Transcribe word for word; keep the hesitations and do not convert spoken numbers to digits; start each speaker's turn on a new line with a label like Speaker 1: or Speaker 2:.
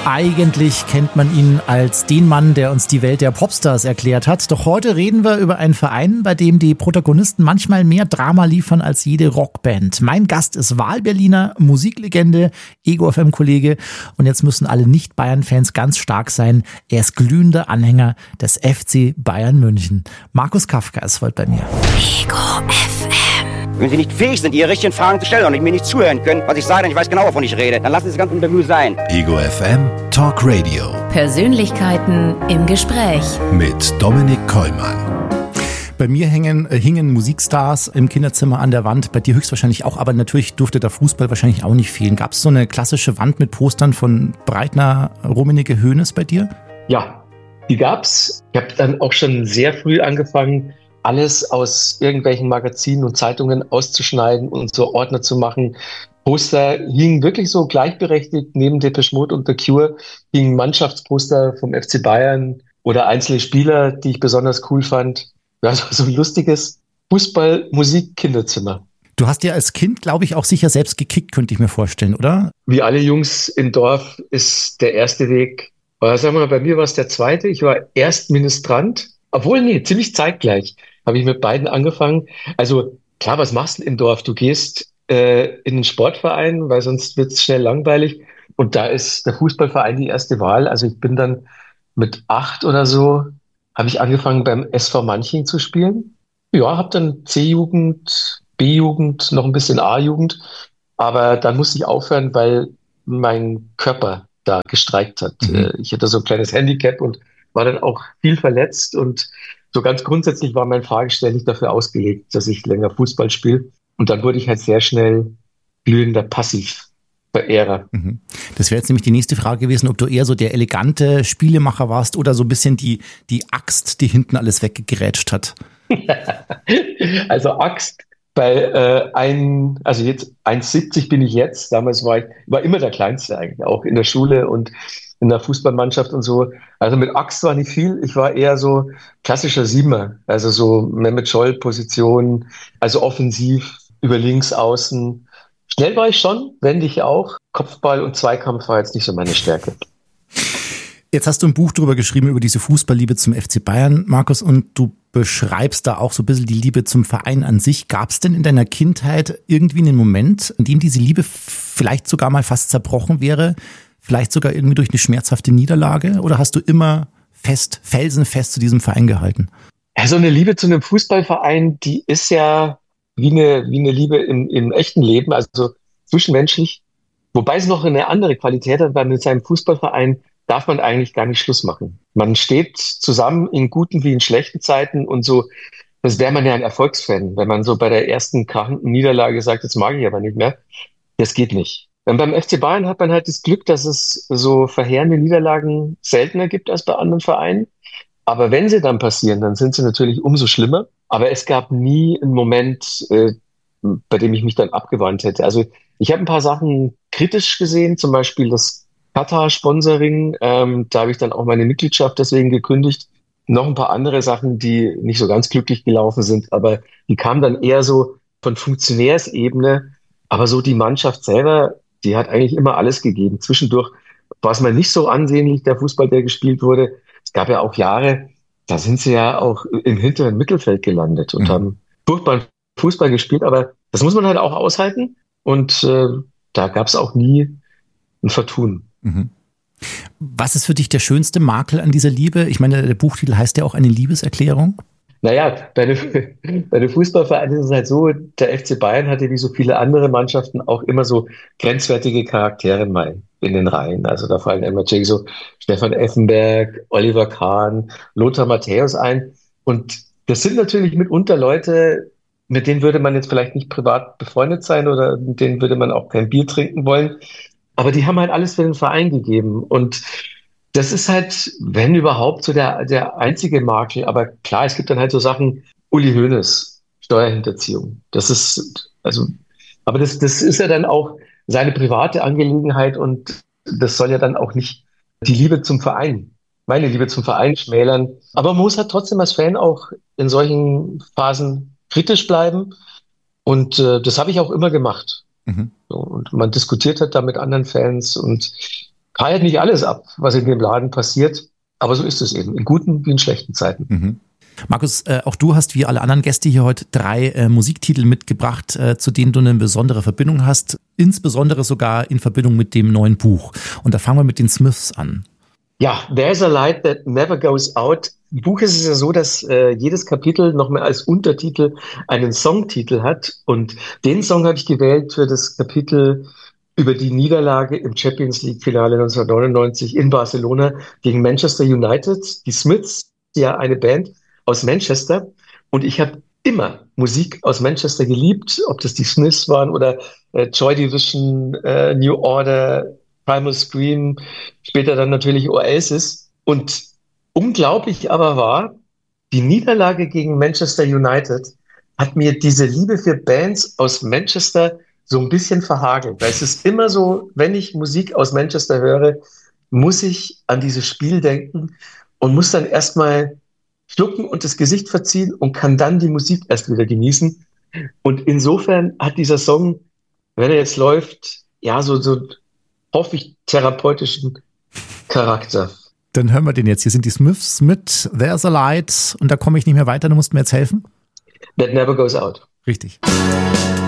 Speaker 1: Eigentlich kennt man ihn als den Mann, der uns die Welt der Popstars erklärt hat. Doch heute reden wir über einen Verein, bei dem die Protagonisten manchmal mehr Drama liefern als jede Rockband. Mein Gast ist Wahlberliner, Musiklegende, Ego F M-Kollege. Und jetzt müssen alle Nicht-Bayern-Fans ganz stark sein. Er ist glühender Anhänger des F C Bayern München. Markus Kafka ist heute bei mir.
Speaker 2: Ego F M.
Speaker 3: Wenn Sie nicht fähig sind, Ihre richtigen Fragen zu stellen und mir nicht zuhören können, was ich sage, denn ich weiß genau, wovon ich rede, dann lassen Sie das ganze Interview sein.
Speaker 4: Ego F M Talk Radio.
Speaker 2: Persönlichkeiten im Gespräch.
Speaker 4: Mit Dominik Kollmann.
Speaker 1: Bei mir hängen, äh, hingen Musikstars im Kinderzimmer an der Wand, bei dir höchstwahrscheinlich auch, aber natürlich durfte der Fußball wahrscheinlich auch nicht fehlen. Gab es so eine klassische Wand mit Postern von Breitner, Rummenigge, Hoeneß bei dir?
Speaker 5: Ja, die gab's. Ich habe dann auch schon sehr früh angefangen, alles aus irgendwelchen Magazinen und Zeitungen auszuschneiden und so Ordner zu machen. Poster hingen wirklich so gleichberechtigt neben Depeche Mode und The Cure, hingen Mannschaftsposter vom F C Bayern oder einzelne Spieler, die ich besonders cool fand. Ja, so ein lustiges Fußball-Musik-Kinderzimmer.
Speaker 1: Du hast ja als Kind, glaube ich, auch sicher selbst gekickt, könnte ich mir vorstellen, oder?
Speaker 5: Wie alle Jungs im Dorf ist der erste Weg, oder sagen wir mal, bei mir war es der zweite. Ich war erst Ministrant, obwohl, nee, ziemlich zeitgleich habe ich mit beiden angefangen. Also klar, was machst du im Dorf? Du gehst äh, in den Sportverein, weil sonst wird es schnell langweilig. Und da ist der Fußballverein die erste Wahl. Also ich bin dann mit acht oder so, habe ich angefangen beim S V Manching zu spielen. Ja, habe dann C-Jugend, B-Jugend, noch ein bisschen A-Jugend. Aber dann musste ich aufhören, weil mein Körper da gestreikt hat. Mhm. Ich hatte so ein kleines Handicap und war dann auch viel verletzt. Und so ganz grundsätzlich war mein Fahrgestell nicht dafür ausgelegt, dass ich länger Fußball spiele. Und dann wurde ich halt sehr schnell glühender Passivverehrer.
Speaker 1: Mhm. Das wäre jetzt nämlich die nächste Frage gewesen, ob du eher so der elegante Spielemacher warst oder so ein bisschen die, die Axt, die hinten alles weggerätscht hat.
Speaker 5: Also Axt, bei äh, ein, also jetzt eins siebzig bin ich jetzt. Damals war ich war immer der Kleinste eigentlich, auch in der Schule und in der Fußballmannschaft und so. Also mit Axt war nicht viel. Ich war eher so klassischer Siebener, also so Mehmet Scholl-Position, also offensiv über links außen. Schnell war ich schon, wendig auch. Kopfball und Zweikampf war jetzt nicht so meine Stärke.
Speaker 1: Jetzt hast du ein Buch darüber geschrieben, über diese Fußballliebe zum F C Bayern, Markus, und du beschreibst da auch so ein bisschen die Liebe zum Verein an sich. Gab es denn in deiner Kindheit irgendwie einen Moment, in dem diese Liebe vielleicht sogar mal fast zerbrochen wäre? Vielleicht sogar irgendwie durch eine schmerzhafte Niederlage? Oder hast du immer fest, felsenfest zu diesem Verein gehalten?
Speaker 5: Ja, so eine Liebe zu einem Fußballverein, die ist ja wie eine, wie eine Liebe im, im echten Leben, also zwischenmenschlich. Wobei es noch eine andere Qualität hat, weil mit seinem Fußballverein darf man eigentlich gar nicht Schluss machen. Man steht zusammen in guten wie in schlechten Zeiten und so, das wäre man ja ein Erfolgsfan, wenn man so bei der ersten krachenden Niederlage sagt, das mag ich aber nicht mehr. Das geht nicht. Und beim F C Bayern hat man halt das Glück, dass es so verheerende Niederlagen seltener gibt als bei anderen Vereinen. Aber wenn sie dann passieren, dann sind sie natürlich umso schlimmer. Aber es gab nie einen Moment, äh, bei dem ich mich dann abgewandt hätte. Also ich habe ein paar Sachen kritisch gesehen, zum Beispiel das Katar-Sponsoring. Ähm, da habe ich dann auch meine Mitgliedschaft deswegen gekündigt. Noch ein paar andere Sachen, die nicht so ganz glücklich gelaufen sind, aber die kamen dann eher so von Funktionärsebene. Aber so die Mannschaft selber, die hat eigentlich immer alles gegeben. Zwischendurch war es mal nicht so ansehnlich, der Fußball, der gespielt wurde. Es gab ja auch Jahre, da sind sie ja auch im hinteren Mittelfeld gelandet und mhm. haben furchtbaren Fußball gespielt. Aber das muss man halt auch aushalten. Und äh, da gab es auch nie ein Vertun.
Speaker 1: Mhm. Was ist für dich der schönste Makel an dieser Liebe? Ich meine, der Buchtitel heißt ja auch eine Liebeserklärung.
Speaker 5: Naja, bei den, bei den Fußballvereinen ist es halt so, der F C Bayern hatte wie so viele andere Mannschaften auch immer so grenzwertige Charaktere mal in den Reihen. Also da fallen immer so Stefan Effenberg, Oliver Kahn, Lothar Matthäus ein. Und das sind natürlich mitunter Leute, mit denen würde man jetzt vielleicht nicht privat befreundet sein oder mit denen würde man auch kein Bier trinken wollen. Aber die haben halt alles für den Verein gegeben. Und das ist halt, wenn überhaupt, so der, der einzige Makel. Aber klar, es gibt dann halt so Sachen, Uli Hoeneß, Steuerhinterziehung. Das ist, also, aber das, das ist ja dann auch seine private Angelegenheit und das soll ja dann auch nicht die Liebe zum Verein, meine Liebe zum Verein schmälern. Aber man muss halt trotzdem als Fan auch in solchen Phasen kritisch bleiben. Und äh, das habe ich auch immer gemacht. Mhm. So, und man diskutiert halt da mit anderen Fans und feiert nicht alles ab, was in dem Laden passiert, aber so ist es eben, in guten wie in schlechten Zeiten.
Speaker 1: Mhm. Markus, äh, auch du hast wie alle anderen Gäste hier heute drei äh, Musiktitel mitgebracht, äh, zu denen du eine besondere Verbindung hast, insbesondere sogar in Verbindung mit dem neuen Buch. Und da fangen wir mit den Smiths an.
Speaker 5: Ja, There's a Light That Never Goes Out. Im Buch ist es ja so, dass äh, jedes Kapitel nochmal als Untertitel einen Songtitel hat. Und den Song habe ich gewählt für das Kapitel über die Niederlage im Champions League-Finale neunzehnhundertneunundneunzig in Barcelona gegen Manchester United. Die Smiths, ja eine Band aus Manchester. Und ich habe immer Musik aus Manchester geliebt, ob das die Smiths waren oder äh, Joy Division, äh, New Order, Primal Scream, später dann natürlich Oasis. Und unglaublich aber war, die Niederlage gegen Manchester United hat mir diese Liebe für Bands aus Manchester so ein bisschen verhagelt. Weil es ist immer so, wenn ich Musik aus Manchester höre, muss ich an dieses Spiel denken und muss dann erstmal schlucken und das Gesicht verziehen und kann dann die Musik erst wieder genießen. Und insofern hat dieser Song, wenn er jetzt läuft, ja, so, so hoffe ich, therapeutischen Charakter.
Speaker 1: Dann hören wir den jetzt. Hier sind die Smiths mit There's a Light und da komme ich nicht mehr weiter, du musst mir jetzt helfen.
Speaker 5: That Never Goes Out.
Speaker 1: Richtig.